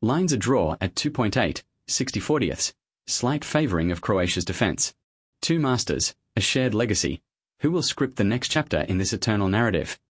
Lines a draw at 2.8, 60/40ths, slight favouring of Croatia's defence. Two masters, a shared legacy. Who will script the next chapter in this eternal narrative?